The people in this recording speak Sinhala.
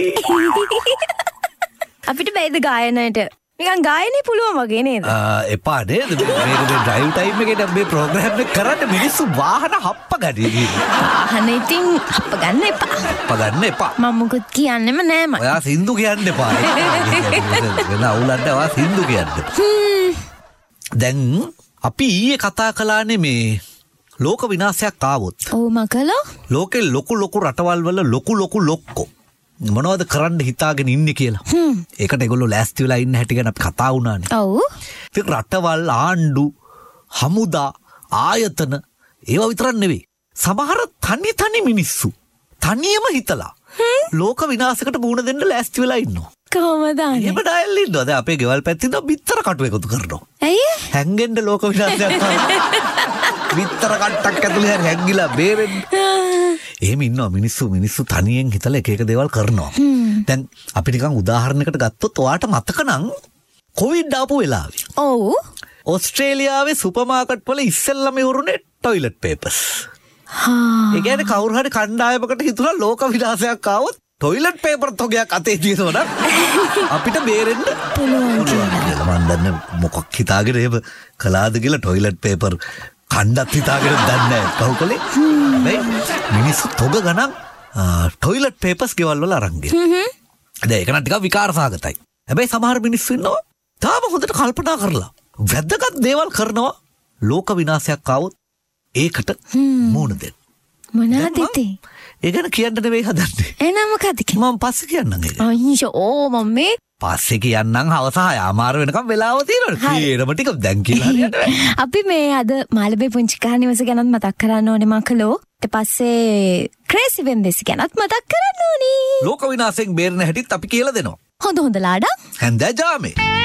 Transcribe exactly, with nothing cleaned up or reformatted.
අපිට බැයිද ගායනයට? නිකන් ගායනේ පුළුවන් වගේ නේද? එපා නේද? මේක මේ ඩ්‍රයිව් ටයිම් එකේදී මේ ප්‍රෝග්‍රෑම් එක කරන්න මිනිස්සු වාහන හප්ප ගන්නේ. වාහන ඉතින් හප්ප ගන්න එපා. හප්ප ගන්න එපා. මම මොකුත් කියන්නෙම නෑ මම. ඔයා සින්දු කියන්න එපා. වෙන අවුලක් ඔයා සින්දු කියන්න. දැන් අපි ඊයේ කතා කළානේ මේ ලෝක විනාශයක් ආවොත්. ඔව් මකලෝ. ලෝකේ ලොකු ලොකු රටවල් වල ලොකු ලොකු ලොක්කෝ මොනවද කරන්න හිතාගෙන ඉන්නේ කියලා. ඒකට ඒගොල්ලෝ ලෑස්ති වෙලා ඉන්න හැටි ගැන අපි කතා වුණානේ. ඔව්. ඉතින් රටවල් ආණ්ඩු හමුදා ආයතන ඒවා විතරක් නෙවෙයි. සමහර තනි තනි මිනිස්සු තනියම හිතලා ලෝක විනාශයකට මුහුණ දෙන්න ලෑස්ති වෙලා ඉන්නවා. කොහමද අනේ? එහෙම ඩයල් ඉන්නවා. දැන් අපේ ගෙවල් පැත්තේ ඉඳන් බිත්තර කටු එකතු කරනවා. ඇයි? හැංගෙන්න ලෝක විනාශයක් ආවා. බිත්තර කට්ටක් ඇතුලේ හරි හැංගිලා බේරෙන්න. එහෙම ඉන්නවා මිනිස්සු මිනිස්සු තනියෙන් හිතලා එක එක දේවල් කරනවා. දැන් අපි නිකන් උදාහරණයකට ගත්තොත් ඔයාට මතක නම් කොවිඩ් ආපු වෙලාවේ. ඔව්. ඕස්ට්‍රේලියාවේ සුපර් මාකට් වල ඉස්සෙල්ලම ඉවරුනේ টয়ලට් පේපර්ස්. හා. ඒ කියන්නේ කවුරු හරි කණ්ඩායමකට හිතුණා ලෝක විනාශයක් ආවොත් টয়ලට් පේපර් තොගයක් අතේ තියෙනවා නම් අපිට බේරෙන්න පුළුවන් කියලා. මම දන්නේ මොකක් හිතාගෙන එහෙම කළාද කියලා টয়ලට් පේපර් කණ්ඩත් හිතාගෙන දන්නේ නැහැ. කවුකලේ? මේ මිනිස්සු තොග ගණන් টয়ලට් පේපර්ස් ගෙවල් වල අරන් ගියා. දැන් ඒක නම් ටිකක් විකාරසහගතයි. හැබැයි සමහර මිනිස්සු ඉන්නවා තාම හොඳට කල්පනා කරලා වැදගත් දේවල් කරනවා ලෝක විනාශයක් ආවොත් ඒකට මුහුණ දෙන්න. මොනවද ඉතින්? ඒ ගැන කියන්න නෙවෙයි හදන්නේ. එහෙනම් මොකද කියන්නේ? මම පස්සේ කියන්නම් ඒක. අයියෝ ඕ මම්මේ පස්සේ කියන්නම් හවස හය අමාරු වෙනකම් වෙලාව තියෙනවා. කීරම ටික දැන් කියලා හරියට බෑ. අපි මේ අද මාළඹේ පුංචි කහනිවස ගැනත් මතක් කරන්න ඕනේ මකලෝ. ඊට පස්සේ ක්‍රේසි වෙන්දෙස් ගැනත් මතක් කරන්න ඕනේ. ලෝක විනාශයෙන් බේරෙන හැටිත් අපි කියලා දෙනවා. හොඳ හොඳ ලාඩා. හැන්දෑ ජාමේ.